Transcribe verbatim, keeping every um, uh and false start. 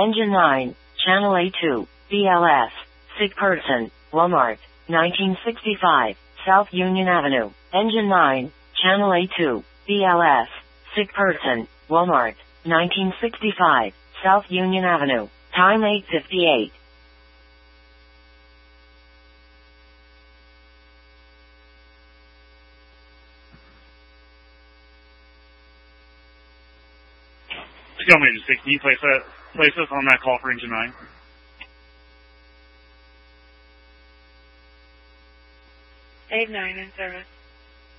Engine nine, Channel A two, B L S, sick person, Walmart, nineteen sixty-five, South Union Avenue. Engine nine, Channel A two, B L S, sick person, Walmart, nineteen sixty-five, South Union Avenue. Time eight fifty-eight. Go Major six, can you place, that, place us on that call for Engine nine? eight nine in service.